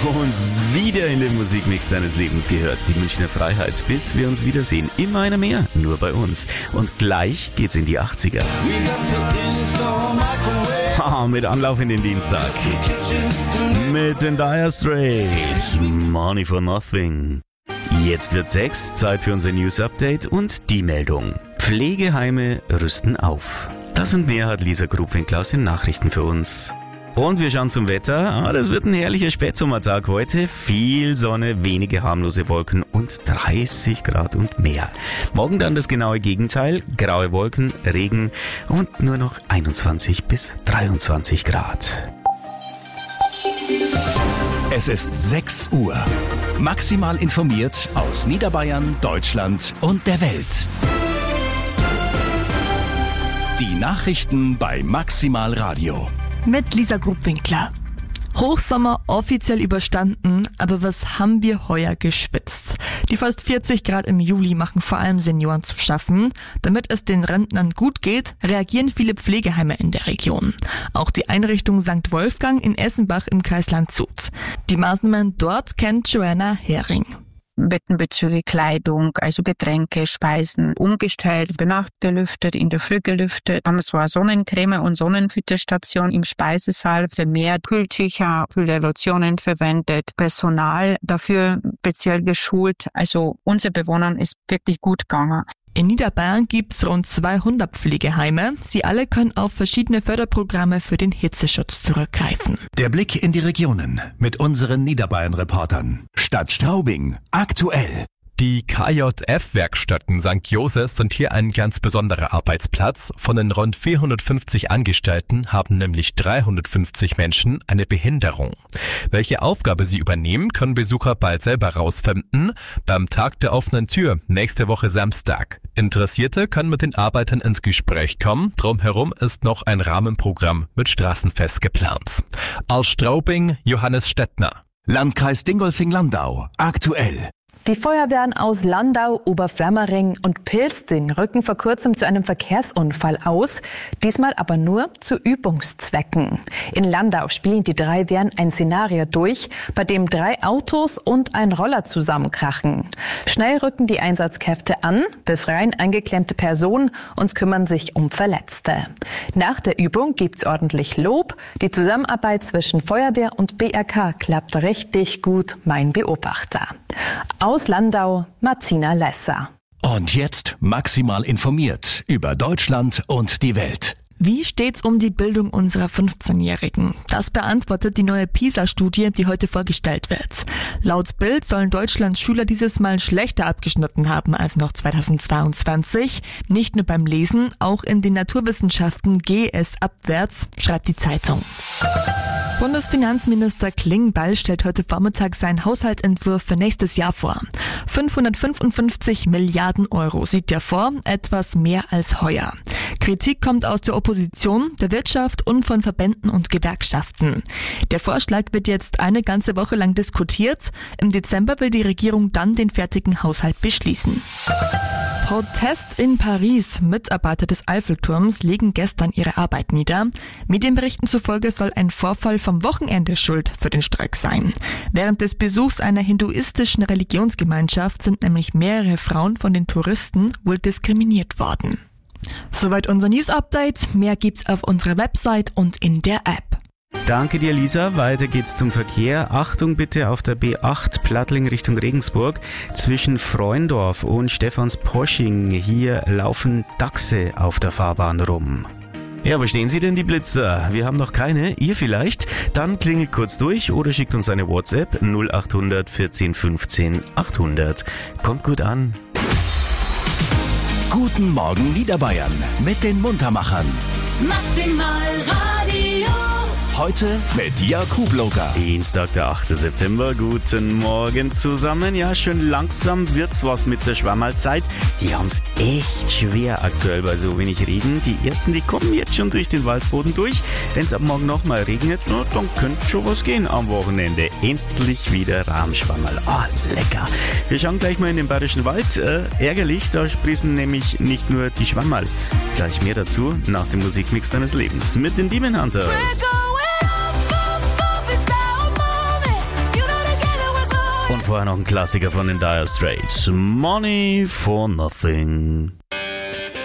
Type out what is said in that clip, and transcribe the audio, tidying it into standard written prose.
Und wieder in den Musikmix deines Lebens gehört die Münchner Freiheit, bis wir uns wiedersehen. Immer einer mehr, nur bei uns. Und gleich geht's in die 80er. Mit Anlauf in den Dienstag. Mit den Dire Straits. Money for Nothing. Jetzt wird 6, Zeit für unser News-Update und die Meldung. Pflegeheime rüsten auf. Das und mehr hat Lisa Grubwinkler aus den Nachrichten für uns. Und wir schauen zum Wetter. Das wird ein herrlicher Spätsommertag heute. Viel Sonne, wenige harmlose Wolken und 30 Grad und mehr. Morgen dann das genaue Gegenteil. Graue Wolken, Regen und nur noch 21 bis 23 Grad. Es ist 6 Uhr. Maximal informiert aus Niederbayern, Deutschland und der Welt. Die Nachrichten bei Maximal Radio. Mit Lisa Grubwinkler. Hochsommer offiziell überstanden, aber was haben wir heuer geschwitzt? Die fast 40 Grad im Juli machen vor allem Senioren zu schaffen. Damit es den Rentnern gut geht, reagieren viele Pflegeheime in der Region. Auch die Einrichtung St. Wolfgang in Essenbach im Kreis Landshut. Die Maßnahmen dort kennt Joanna Hering. Bettenbezüge, Kleidung, also Getränke, Speisen umgestellt, bei Nacht gelüftet, in der Früh gelüftet. Haben zwar Sonnencreme und Sonnenhütestation im Speisesaal, vermehrt Kühltücher, Kühllotionen verwendet, Personal dafür speziell geschult. Also unseren Bewohnern ist wirklich gut gegangen. In Niederbayern gibt's rund 200 Pflegeheime. Sie alle können auf verschiedene Förderprogramme für den Hitzeschutz zurückgreifen. Der Blick in die Regionen mit unseren Niederbayern-Reportern. Stadt Straubing, aktuell. Die KJF-Werkstätten St. Josef sind hier ein ganz besonderer Arbeitsplatz. Von den rund 450 Angestellten haben nämlich 350 Menschen eine Behinderung. Welche Aufgabe sie übernehmen, können Besucher bald selber rausfinden. Beim Tag der offenen Tür, nächste Woche Samstag. Interessierte können mit den Arbeitern ins Gespräch kommen. Drumherum ist noch ein Rahmenprogramm mit Straßenfest geplant. Aus Straubing, Johannes Stettner. Landkreis Dingolfing-Landau, aktuell. Die Feuerwehren aus Landau, Oberflammering und Pilsting rücken vor kurzem zu einem Verkehrsunfall aus, diesmal aber nur zu Übungszwecken. In Landau spielen die 3 Wehren ein Szenario durch, bei dem 3 Autos und ein Roller zusammenkrachen. Schnell rücken die Einsatzkräfte an, befreien eingeklemmte Personen und kümmern sich um Verletzte. Nach der Übung gibt's ordentlich Lob. Die Zusammenarbeit zwischen Feuerwehr und BRK klappt richtig gut, mein Beobachter. Aus Landau, Martina Lesser. Und jetzt maximal informiert über Deutschland und die Welt. Wie steht's um die Bildung unserer 15-Jährigen? Das beantwortet die neue PISA-Studie, die heute vorgestellt wird. Laut Bild sollen Deutschlands Schüler dieses Mal schlechter abgeschnitten haben als noch 2022. Nicht nur beim Lesen, auch in den Naturwissenschaften gehe es abwärts, schreibt die Zeitung. Bundesfinanzminister Klingbeil stellt heute Vormittag seinen Haushaltsentwurf für nächstes Jahr vor. 555 Milliarden Euro sieht er vor, etwas mehr als heuer. Kritik kommt aus der Opposition, der Wirtschaft und von Verbänden und Gewerkschaften. Der Vorschlag wird jetzt eine ganze Woche lang diskutiert. Im Dezember will die Regierung dann den fertigen Haushalt beschließen. Protest in Paris. Mitarbeiter des Eiffelturms legen gestern ihre Arbeit nieder. Medienberichten zufolge soll ein Vorfall vom Wochenende schuld für den Streik sein. Während des Besuchs einer hinduistischen Religionsgemeinschaft sind nämlich mehrere Frauen von den Touristen wohl diskriminiert worden. Soweit unser News-Update. Mehr gibt's auf unserer Website und in der App. Danke dir, Lisa. Weiter geht's zum Verkehr. Achtung bitte auf der B8 Plattling Richtung Regensburg. Zwischen Freundorf und Stephansposching. Hier laufen Dachse auf der Fahrbahn rum. Ja, wo stehen Sie denn, die Blitzer? Wir haben noch keine. Ihr vielleicht? Dann klingelt kurz durch oder schickt uns eine WhatsApp 0800 14 15 800. Kommt gut an. Guten Morgen Niederbayern mit den Muntermachern. Maximal Radio. Heute mit Jakub Loga. Dienstag, der 8. September. Guten Morgen zusammen. Ja, schön langsam wird's was mit der Schwammerlzeit. Die haben's echt schwer aktuell bei so wenig Regen. Die ersten, die kommen jetzt schon durch den Waldboden durch. Wenn's ab morgen nochmal regnet, na, dann könnte schon was gehen am Wochenende. Endlich wieder Rahmschwammerl. Ah, lecker. Wir schauen gleich mal in den Bayerischen Wald. Ärgerlich, da sprießen nämlich nicht nur die Schwammerl. Gleich mehr dazu nach dem Musikmix deines Lebens mit den Demon Hunters. vorher noch ein Klassiker von den Dire Straits. Money for Nothing.